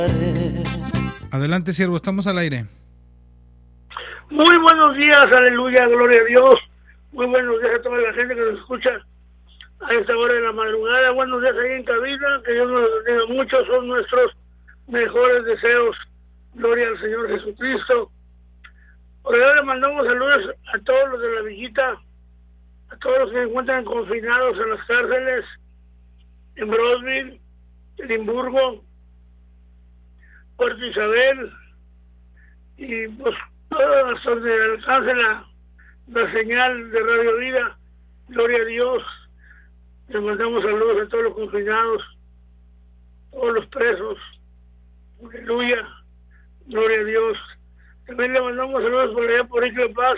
Adelante, siervo, estamos al aire. Muy buenos días, aleluya, gloria a Dios. Muy buenos días a toda la gente que nos escucha a esta hora de la madrugada. Buenos días ahí en cabina, que Dios nos bendiga mucho. Son nuestros mejores deseos. Gloria al Señor Jesucristo. Por ahora le mandamos saludos a todos los de la villita, a todos los que se encuentran confinados en las cárceles, en Brownsville, Edimburgo, Puerto Isabel, y pues todos donde alcance la señal de Radio Vida. Gloria a Dios. Le mandamos saludos a todos los confinados, todos los presos. Aleluya, gloria a Dios. También le mandamos saludos por allá por Isla Paz.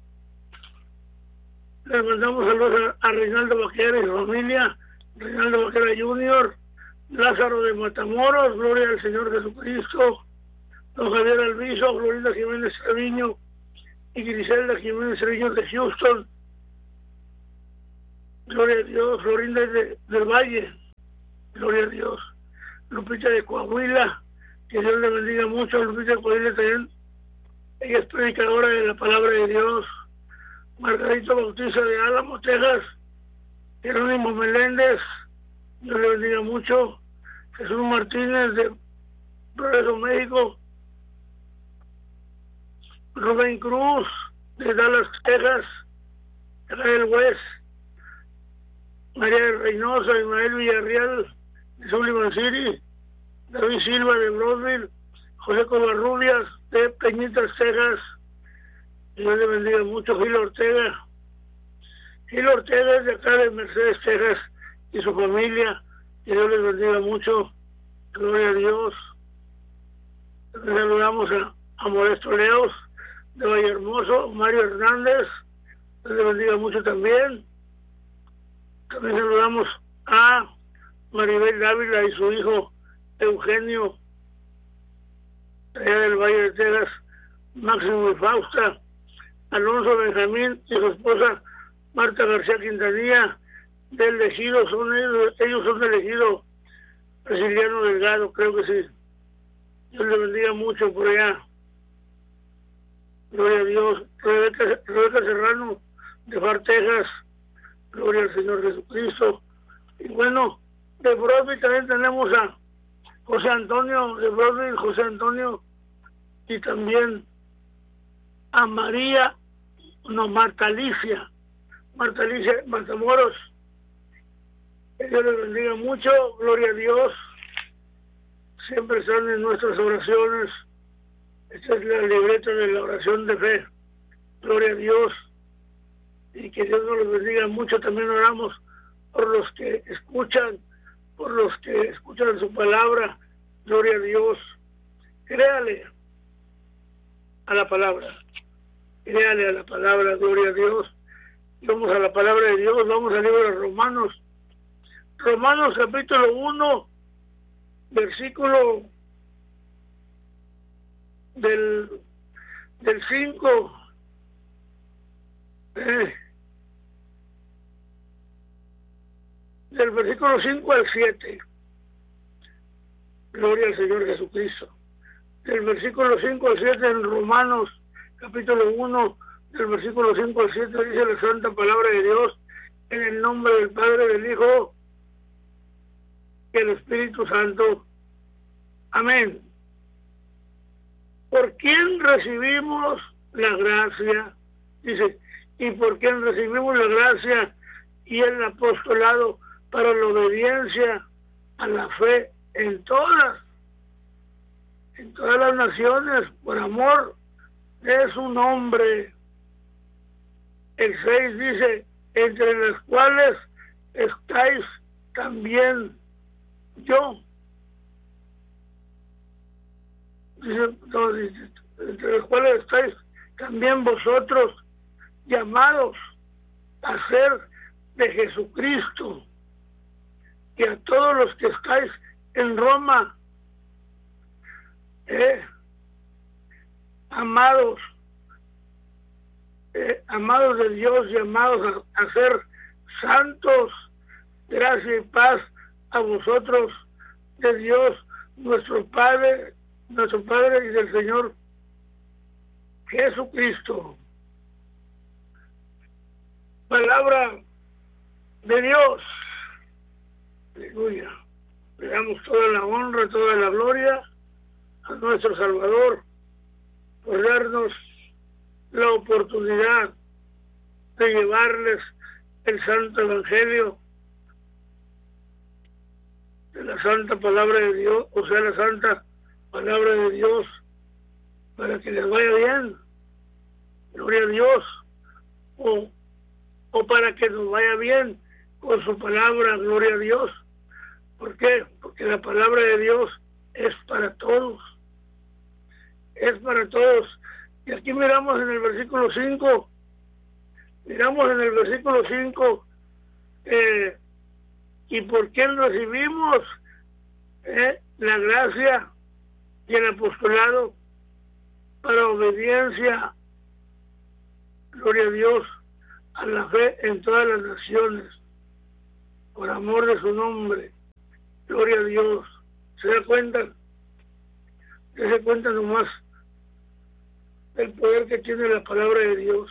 Le mandamos saludos a Reinaldo Vaquera y su familia, Reinaldo Vaquera Jr., Lázaro de Matamoros, gloria al Señor Jesucristo, don Javier Alviso, Florinda Jiménez Treviño y Griselda Jiménez Treviño de Houston, gloria a Dios. Florinda del Valle, gloria a Dios. Lupita de Coahuila, que Dios le bendiga mucho. Lupita de Coahuila también, ella es predicadora de la palabra de Dios. Margarito Bautista de Álamo, Texas. Jerónimo Meléndez, Dios le bendiga mucho. Jesús Martínez de Progreso, México. Rubén Cruz de Dallas, Texas. Israel West, María Reynosa, Ismael Villarreal de Sullivan City. David Silva de Brownsville. José Covarrubias de Peñitas, Texas. Dios le bendiga mucho. Gil Ortega es de acá de Mercedes, Texas, y su familia. Que Dios les bendiga mucho. Gloria a Dios. Saludamos a Modesto Leos de Valle Hermoso. Mario Hernández, Dios le bendiga mucho también. También saludamos a Maribel Dávila y su hijo Eugenio, allá del Valle de Texas. Máximo y Fausta, Alonso Benjamín y su esposa Marta García Quintanilla del Ejido. Ellos son del Ejido Presiliano Delgado, creo que sí. Dios le bendiga mucho por allá. Gloria a Dios. Rebeca Serrano de Far, Texas. Gloria al Señor Jesucristo. Y bueno, de Brownsville también tenemos a José Antonio de Brownsville, José Antonio, y también a Marta Alicia Matamoros. Que Dios les bendiga mucho. Gloria a Dios. Siempre están en nuestras oraciones. Esta es la libreta de la oración de fe. Gloria a Dios. Y que Dios nos los bendiga mucho. También oramos por los que escuchan su palabra. Gloria a Dios. Créale a la palabra. Créale a la palabra. Gloria a Dios. Vamos a la palabra de Dios. Vamos al libro de Romanos. Romanos capítulo 1, versículo del 5. Del versículo 5 al 7. Gloria al Señor Jesucristo. Del versículo 5 al 7 en Romanos capítulo 1, del versículo 5 al 7 dice la santa palabra de Dios: en el nombre del Padre, del Hijo y el Espíritu Santo. Amén. ¿Por quién recibimos la gracia? Dice, y por quién recibimos la gracia y el apostolado para la obediencia a la fe en todas las naciones, por amor de su nombre. El 6 dice, entre las cuales estáis también yo. Dice, entre las cuales estáis también vosotros, llamados a ser de Jesucristo. Y a todos los que estáis en Roma, amados de Dios, llamados a ser santos, gracia y paz a vosotros de Dios nuestro Padre y del Señor Jesucristo. Palabra de Dios. Aleluya. Le damos toda la honra, toda la gloria a nuestro Salvador por darnos la oportunidad de llevarles el Santo Evangelio de la Santa Palabra de Dios, o sea, la Santa Palabra de Dios, para que les vaya bien, gloria a Dios, o para que nos vaya bien con su palabra, gloria a Dios. ¿Por qué? Porque la palabra de Dios es para todos, es para todos. Y aquí miramos en el versículo 5, y por quién recibimos la gracia y el apostolado para obediencia, gloria a Dios, a la fe en todas las naciones, por amor de su nombre, gloria a Dios. ¿Se da cuenta? Se cuenta nomás del poder que tiene la palabra de Dios.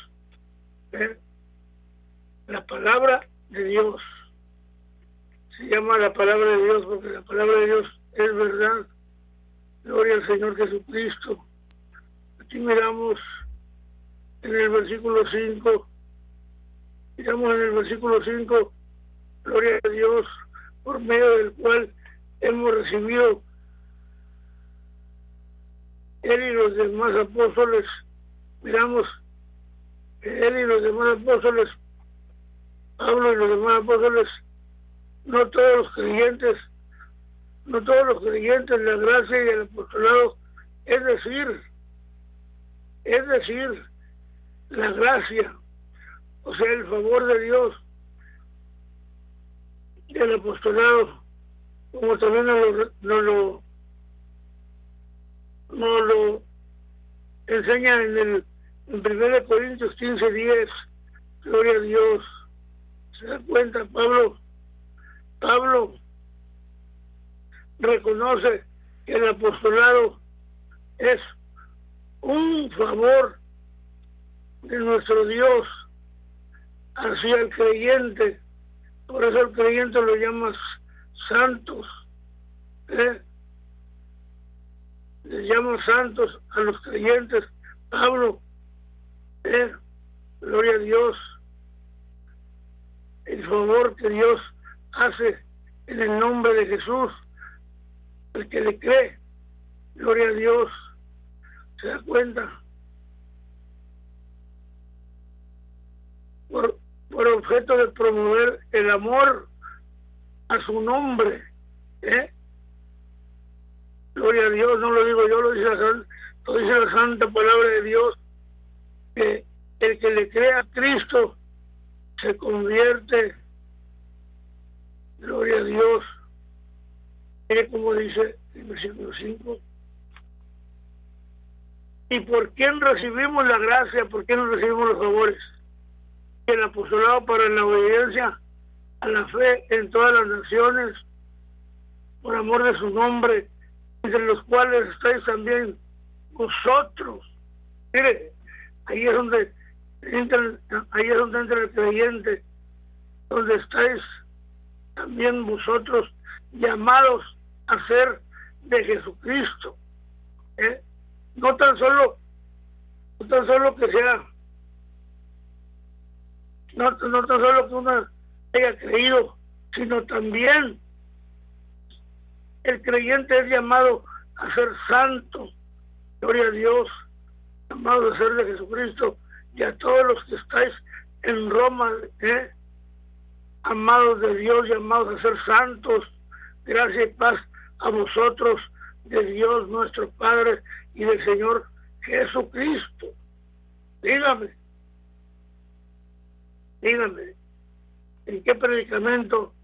La palabra de Dios se llama la palabra de Dios porque la palabra de Dios es verdad. Gloria al Señor Jesucristo. Aquí miramos en el versículo 5, gloria a Dios, por medio del cual hemos recibido él y los demás apóstoles. Miramos que él y los demás apóstoles, Pablo y los demás apóstoles, no todos los creyentes, la gracia y el apostolado, es decir, la gracia, o sea, el favor de Dios, y el apostolado, como también nos lo enseña en 1 Corintios 15:10, gloria a Dios. Se da cuenta, Pablo reconoce que el apostolado es un favor de nuestro Dios hacia el creyente. Por eso el creyente lo llama santos. Les llama santos a los creyentes. Pablo, gloria a Dios, el favor que Dios hace en el nombre de Jesús, el que le cree, gloria a Dios. ¿Se da cuenta? Por objeto de promover el amor a su nombre, gloria a Dios. No lo digo yo, lo dice la santa palabra de Dios, que el que le crea a Cristo se convierte, gloria a Dios. Mire como dice el versículo 5. ¿Y por quién recibimos la gracia? ¿Por quién recibimos los favores? El apostolado para la obediencia a la fe en todas las naciones, por amor de su nombre, entre los cuales estáis también vosotros. Mire, ahí es donde entra el creyente, donde estáis también vosotros llamados a ser de Jesucristo. No tan solo que sea, no tan solo que uno haya creído, sino también el creyente es llamado a ser santo, gloria a Dios, llamado a ser de Jesucristo. Y a todos los que estáis en Roma, amados de Dios, llamados a ser santos, gracia y paz a vosotros, de Dios nuestro Padre y del Señor Jesucristo. Dígame, ¿en qué predicamento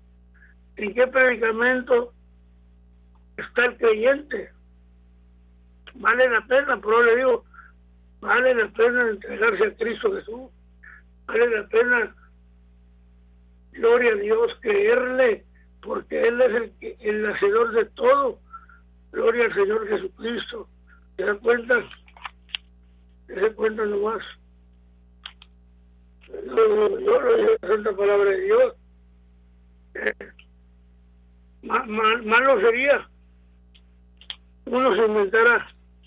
está el creyente? Vale la pena, pero le digo, vale la pena entregarse a Cristo Jesús, vale la pena, gloria a Dios, creerle, porque Él es el hacedor de todo Gloria al Señor Jesucristo. ¿Se dan cuenta? Se cuenta nomás. Yo lo digo la santa palabra de Dios. Malo sería uno se inventara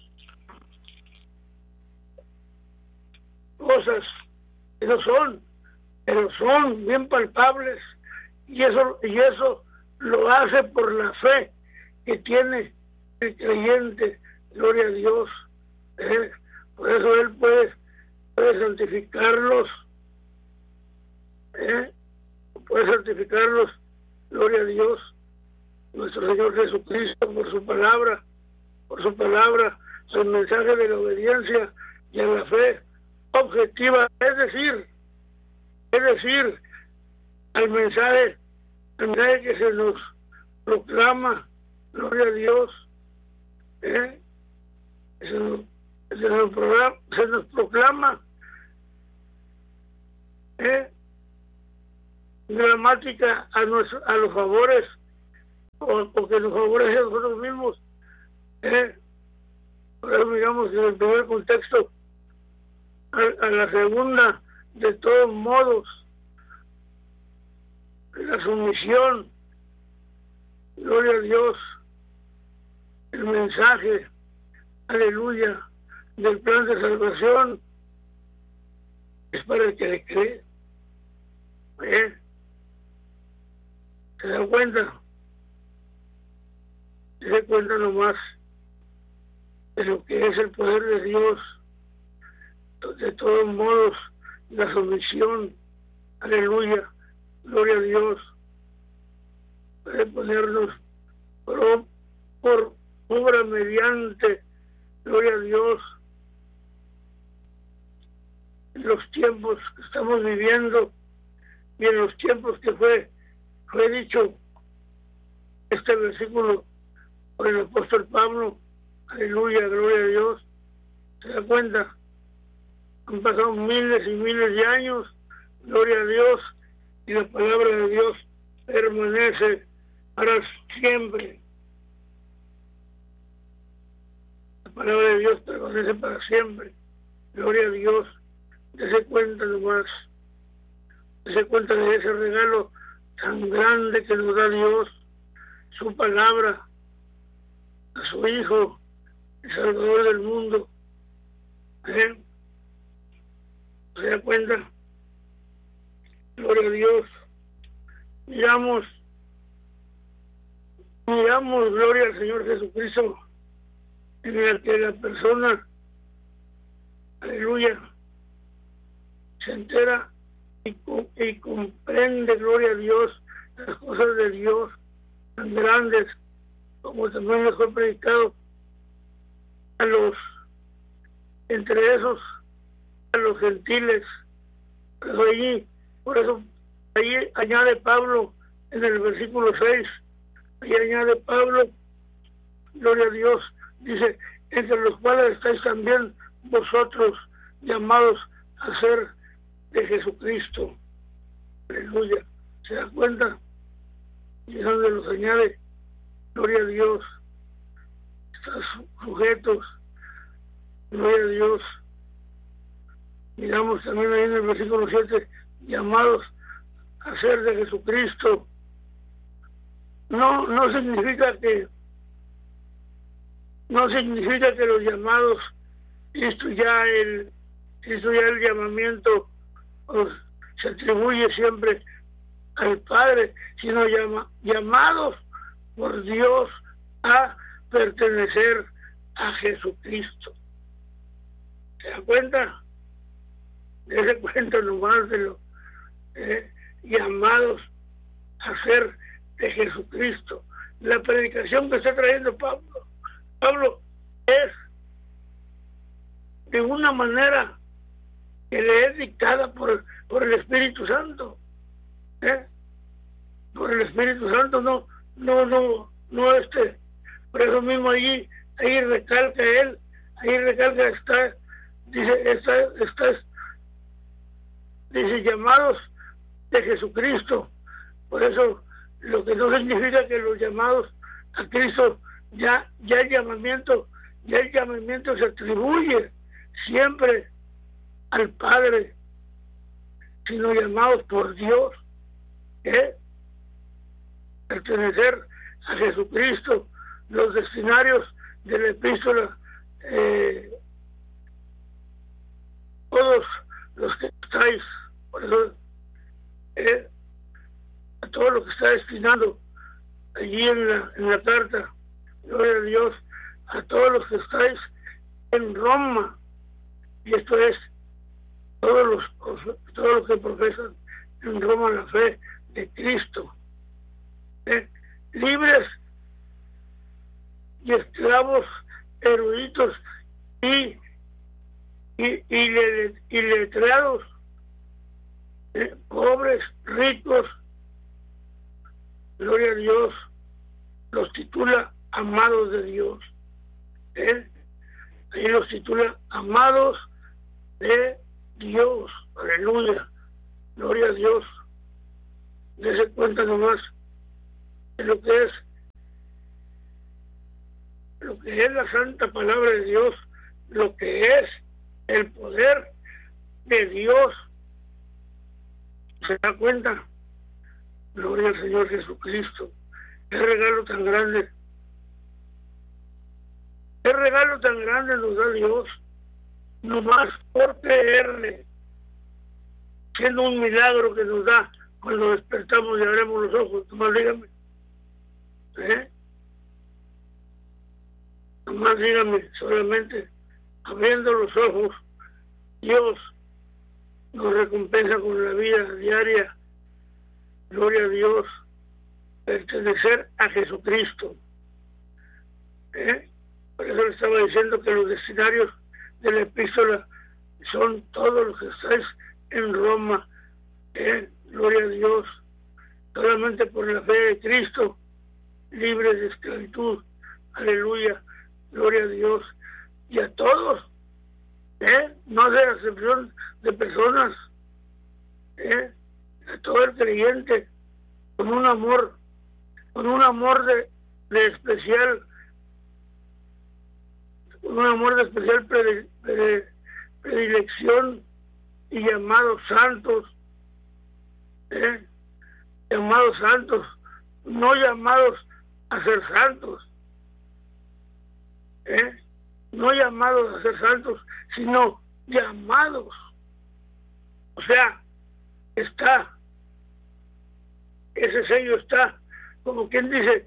cosas que no son, pero son bien palpables, y eso lo hace por la fe que tiene el creyente. Gloria a Dios. Por eso él puede santificarlos, puede santificarlos. Gloria a Dios, nuestro Señor Jesucristo, por su palabra, el mensaje de la obediencia y a la fe objetiva, es decir, al mensaje que se nos proclama. Gloria a Dios, se nos proclama gramática a los favores, o que nos favorece a nosotros mismos. Por eso miramos en el primer contexto a la segunda, de todos modos, la sumisión. Gloria a Dios, el mensaje, aleluya, del plan de salvación es para el que le cree. ¿Se dan cuenta? Se dan cuenta nomás de lo que es el poder de Dios. De todos modos, la sumisión, aleluya, gloria a Dios, puede ponernos por obra mediante, gloria a Dios, en los tiempos que estamos viviendo y en los tiempos que fue dicho este versículo por el apóstol Pablo. Aleluya, gloria a Dios. ¿Se da cuenta? Han pasado miles y miles de años, gloria a Dios, y la palabra de Dios permanece para siempre. La palabra de Dios permanece para siempre. Gloria a Dios. Dese cuenta nomás. Dese cuenta de ese regalo tan grande que nos da Dios, su palabra, a su Hijo, el Salvador del mundo. ¿Se da cuenta? Gloria a Dios. Miramos, gloria al Señor Jesucristo, en el que la persona, aleluya, se entera y comprende, gloria a Dios, las cosas de Dios tan grandes, como también les fue predicado entre esos, a los gentiles. Por eso ahí añade Pablo en el versículo 6, ahí añade Pablo, gloria a Dios, dice, entre los cuales estáis también vosotros llamados a ser de Jesucristo. Aleluya. ¿Se da cuenta? Y es donde los añade, gloria a Dios, están sujetos, gloria a Dios. Miramos también ahí en el versículo 7, llamados a ser de Jesucristo. No significa que los llamados, esto ya el llamamiento se atribuye siempre al Padre, sino llamados por Dios a pertenecer a Jesucristo. ¿Se da cuenta? Dese cuenta nomás de lo llamados a ser de Jesucristo. La predicación que está trayendo Pablo es de una manera que le es dictada por el Espíritu Santo. Por el Espíritu Santo, no por eso mismo ahí recalca él, dice llamados de Jesucristo. Por eso, lo que no significa que los llamados a Cristo ya el llamamiento se atribuye siempre al Padre, sino llamados por Dios, pertenecer a Jesucristo. Los destinarios de la epístola, todos los que estáis, a todo lo que está destinado allí en la carta, gloria a Dios, a todos los que estáis en Roma, y esto es todos los que profesan en Roma la fe de Cristo, libres y esclavos, eruditos y letrados, pobres, ricos, gloria a Dios, los titula amados de Dios, ahí los titula amados de Dios, aleluya, gloria a Dios. Dese cuenta nomás de lo que es la santa palabra de Dios, lo que es el poder de Dios. ¿Se da cuenta? Gloria al Señor Jesucristo. Qué regalo tan grande. Qué regalo tan grande nos da Dios. Nomás por creerle. Siendo un milagro que nos da cuando despertamos y abrimos los ojos. Nomás dígame. Nomás dígame, solamente abriendo los ojos, Dios nos recompensa con la vida diaria. Gloria a Dios, pertenecer a Jesucristo. Por eso le estaba diciendo que los destinarios de la epístola son todos los que estáis en Roma. Gloria a Dios, solamente por la fe de Cristo, libres de esclavitud. Aleluya, gloria a Dios. Y a todos, no hacer acepción de personas, a todo el creyente, con un amor de especial, con un amor de especial predilección, y llamados santos, llamados santos, no llamados a ser santos, no llamados a ser santos, sino llamados. O sea, ese sello está, como quien dice,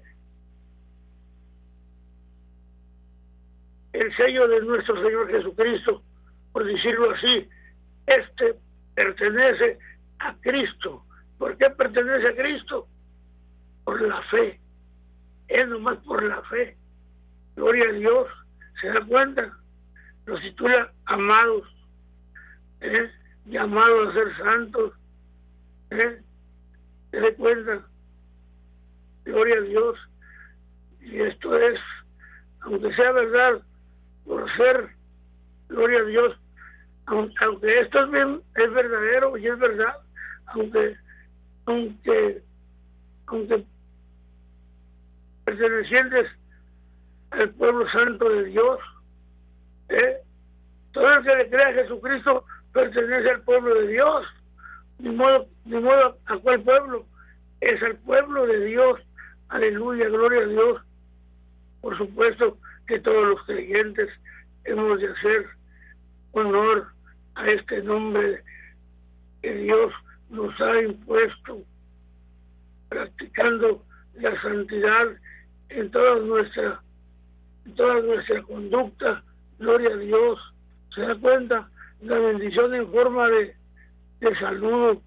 el sello de nuestro Señor Jesucristo, por decirlo así. Pertenece a Cristo. ¿Por qué pertenece a Cristo? Por la fe. Es nomás por la fe. Gloria a Dios. ¿Se da cuenta? Los titula amados, llamados a ser santos. ¿Se da cuenta? Gloria a Dios. Y esto es, aunque sea verdad, por ser, gloria a Dios, aunque esto es verdadero y es verdad, aunque pertenecientes al pueblo santo de Dios, todo el que le crea a Jesucristo pertenece al pueblo de Dios. Ni modo a cuál pueblo, es al pueblo de Dios. Aleluya, gloria a Dios. Por supuesto que todos los creyentes hemos de hacer honor a este nombre que Dios nos ha impuesto, practicando la santidad en toda nuestra conducta. Gloria a Dios. ¿Se da cuenta? La bendición en forma de saludo,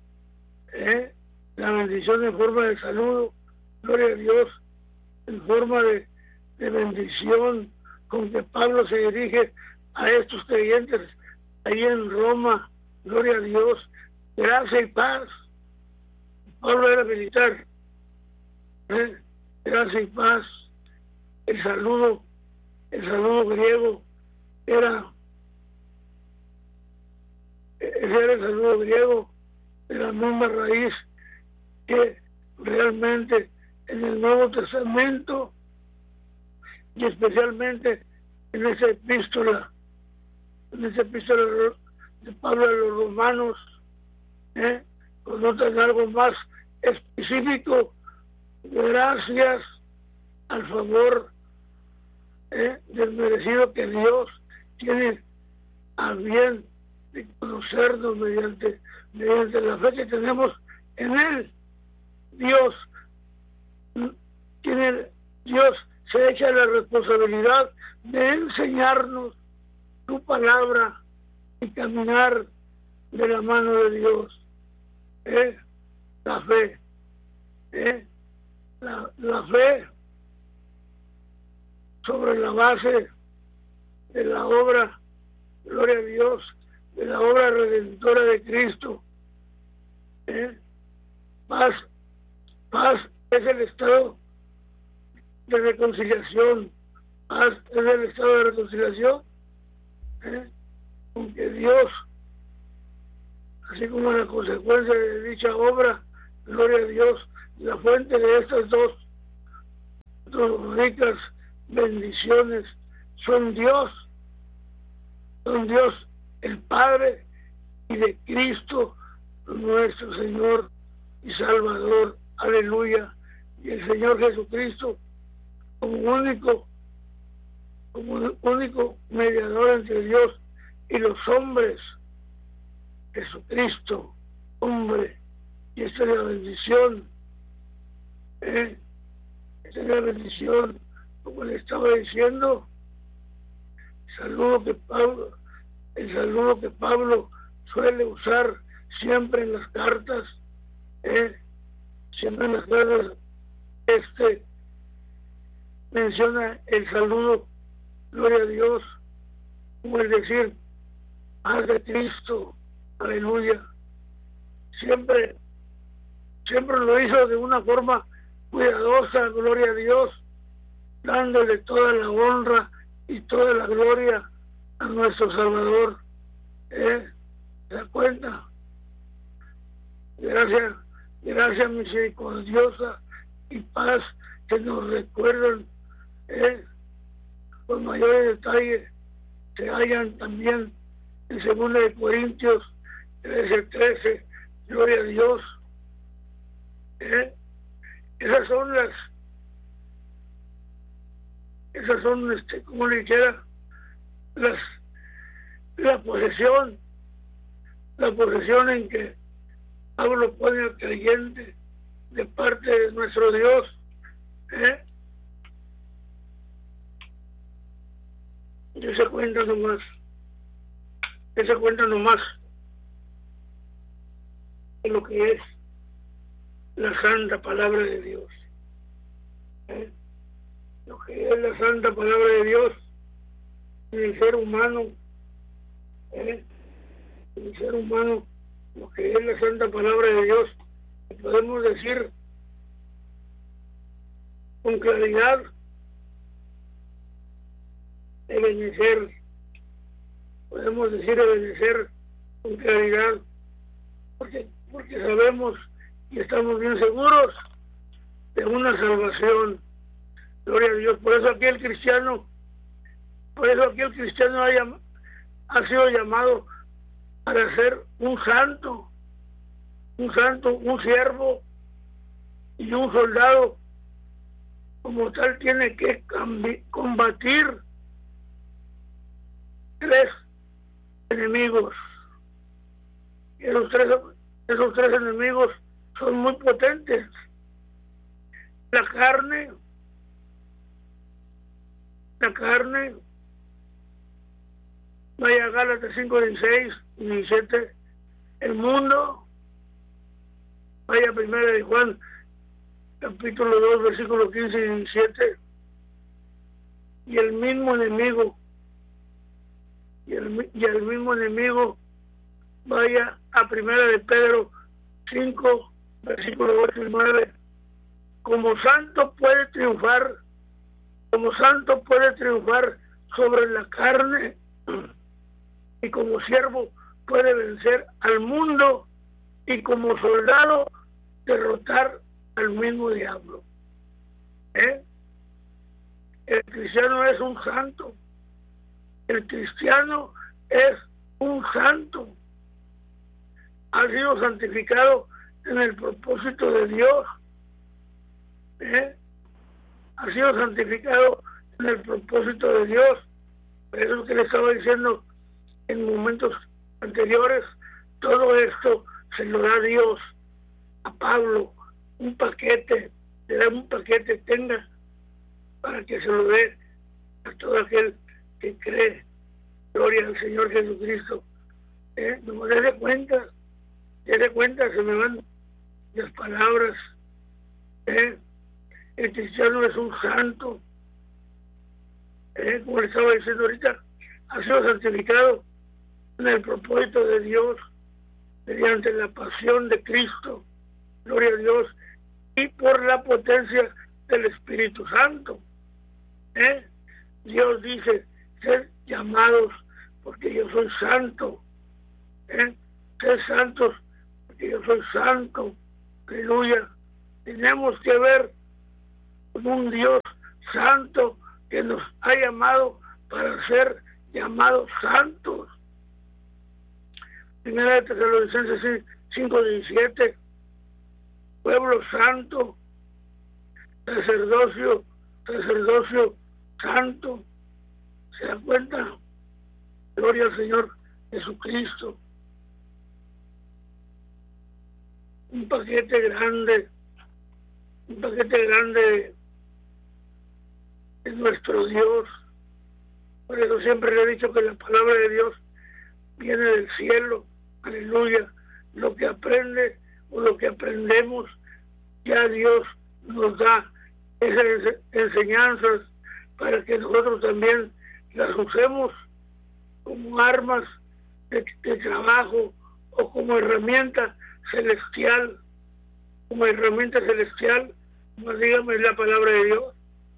la bendición en forma de saludo, gloria a Dios, en forma de bendición con que Pablo se dirige a estos creyentes ahí en Roma. Gloria a Dios, gracia y paz. Pablo era militar, gracia y paz. El saludo griego era el saludo griego de la misma raíz que realmente en el Nuevo Testamento y especialmente en esa epístola de Pablo a los romanos, connotan algo más específico, gracias al favor desmerecido que Dios tiene a bien de conocernos mediante la fe que tenemos en Él. Dios se echa la responsabilidad de enseñarnos su palabra y caminar de la mano de Dios. La fe, la fe sobre la base de la obra, gloria a Dios, de la obra redentora de Cristo. Paz es el estado de reconciliación. Paz es el estado de reconciliación con que Dios, así como la consecuencia de dicha obra, gloria a Dios, la fuente de estas dos ricas bendiciones son Dios el Padre, y de Cristo nuestro Señor y Salvador. Aleluya. Y el Señor Jesucristo como único mediador entre Dios y los hombres. Jesucristo, hombre. Y esta es la bendición. Esta es la bendición, como le estaba diciendo. El saludo que Pablo suele usar siempre en las cartas, siempre en las cartas, menciona el saludo, gloria a Dios, como el decir, paz de Cristo, aleluya. Siempre lo hizo de una forma cuidadosa, gloria a Dios, dándole toda la honra y toda la gloria a nuestro Salvador. ¿Se da cuenta? Gracias misericordiosa y paz que nos recuerdan con mayores detalles se hallan también en 2 de Corintios 13, gloria a Dios. Esas son como le dijera, la posesión en que Pablo pone al creyente de parte de nuestro Dios. Esa cuenta nomás de lo que es la santa palabra de Dios. Lo que es la santa palabra de Dios en el ser humano, lo que es la santa palabra de Dios, podemos decir con claridad, podemos decir obedecer con claridad, porque sabemos y estamos bien seguros de una salvación. Gloria a Dios. Por eso aquí el cristiano ha sido llamado para ser un santo, un siervo y un soldado. Como tal tiene que combatir 3 enemigos. Y esos tres enemigos son muy potentes. La carne, vaya a Gálatas 5:16 y 17, el mundo, vaya a 1 de Juan capítulo 2 versículos 15 y 17, y el mismo enemigo, y el mismo enemigo, vaya a 1 de Pedro 5 versículos 8 y 9, como santo puede triunfar sobre la carne, y como siervo puede vencer al mundo, y como soldado derrotar al mismo diablo. El cristiano es un santo. El cristiano es un santo. Ha sido santificado en el propósito de Dios. Ha sido santificado en el propósito de Dios. Eso es lo que le estaba diciendo en momentos anteriores. Todo esto se lo da Dios a Pablo, un paquete, le da un paquete, tenga, para que se lo dé a todo aquel que cree. Gloria al Señor Jesucristo. No me dé cuenta, se me van las palabras. El cristiano es un santo. Como le estaba diciendo ahorita, ha sido santificado en el propósito de Dios mediante la pasión de Cristo, gloria a Dios, y por la potencia del Espíritu Santo. Dios dice, sed llamados porque yo soy santo. Sed santos porque yo soy santo. Aleluya. Tenemos que ver con un Dios santo que nos ha llamado para ser llamados santos. Primera de Tesalonicenses 5:17, pueblo santo, sacerdocio santo. ¿Se da cuenta? Gloria al Señor Jesucristo. Un paquete grande es nuestro Dios. Por eso siempre le he dicho que la palabra de Dios viene del cielo. Aleluya. Lo que aprende o lo que aprendemos, ya Dios nos da esas enseñanzas para que nosotros también las usemos como armas de trabajo o como herramienta celestial. Como herramienta celestial, como dígame la palabra de Dios.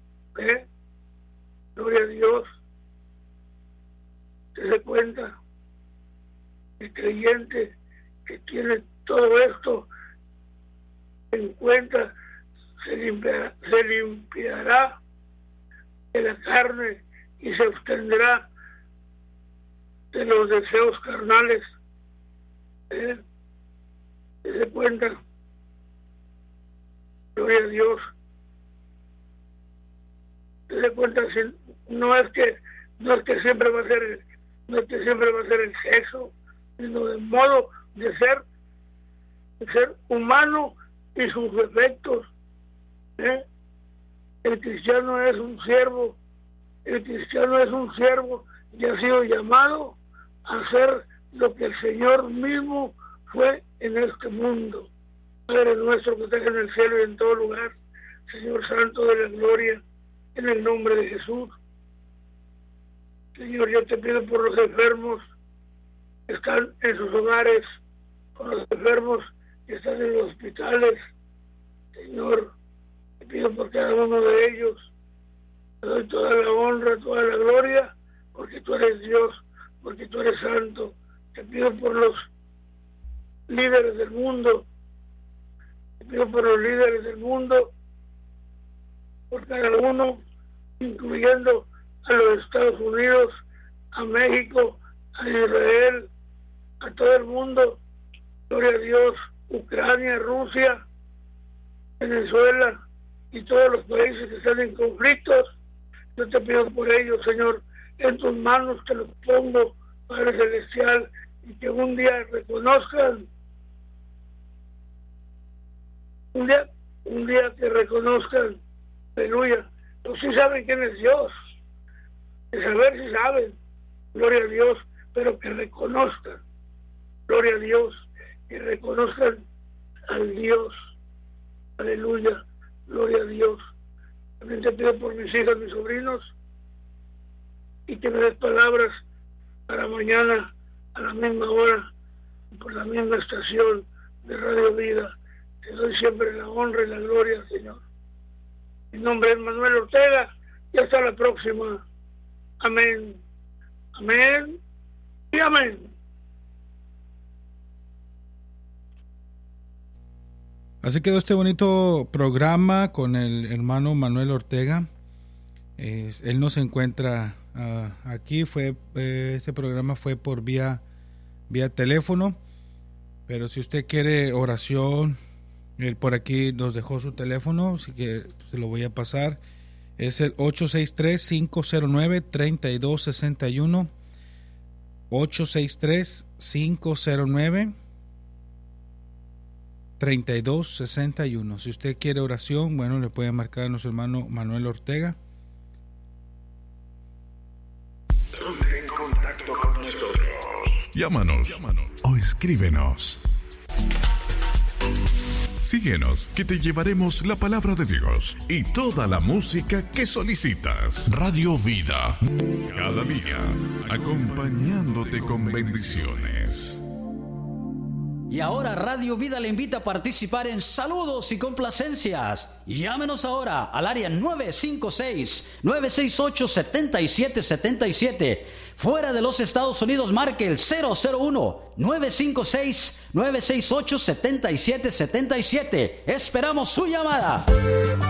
Gloria a Dios. Se da cuenta, el creyente que tiene todo esto en cuenta se limpiará de la carne y se abstendrá de los deseos carnales. Se da cuenta. Gloria a Dios. Se da cuenta, no es que siempre va a ser el sexo, sino del modo de ser humano y sus defectos. El cristiano es un siervo. El cristiano es un siervo y ha sido llamado a hacer lo que el Señor mismo fue en este mundo. Padre nuestro que estás en el cielo y en todo lugar, Señor Santo de la gloria, en el nombre de Jesús. Señor, yo te pido por los enfermos que están en sus hogares, por los enfermos que están en los hospitales. Señor, te pido por cada uno de ellos. Te doy toda la honra, toda la gloria, porque tú eres Dios, porque tú eres santo. Te pido por los líderes del mundo. Te pido por los líderes del mundo, por cada uno, incluyendo a los Estados Unidos, a México, a Israel, a todo el mundo. Gloria a Dios, Ucrania, Rusia, Venezuela y todos los países que están en conflictos. Yo te pido por ellos, Señor, en tus manos te los pongo, Padre Celestial, y que un día reconozcan, un día que reconozcan, aleluya, pues sí saben quién es Dios, de saber si saben, gloria a Dios, pero que reconozcan, gloria a Dios, que reconozcan al Dios, aleluya, gloria a Dios. También te pido por mis hijas, mis sobrinos, y que me des palabras para mañana a la misma hora, por la misma estación de Radio Vida. Te doy siempre la honra y la gloria, Señor. Mi nombre es Manuel Ortega y hasta la próxima. Amén. Amén y amén. Así quedó este bonito programa con el hermano Manuel Ortega. Él no se encuentra aquí. Este programa fue por vía teléfono, pero si usted quiere oración, él por aquí nos dejó su teléfono, así que se lo voy a pasar. Es el 863-509-3261, 863-509-3261. Si usted quiere oración, bueno, le puede marcar a nuestro hermano Manuel Ortega. Ponte en contacto con nosotros. Llámanos o escríbenos. Síguenos, que te llevaremos la palabra de Dios y toda la música que solicitas. Radio Vida, cada día acompañándote con bendiciones. Y ahora Radio Vida le invita a participar en saludos y complacencias. Llámenos ahora al área 956-968-7777. Fuera de los Estados Unidos, marque el 001-956-968-7777. Esperamos su llamada.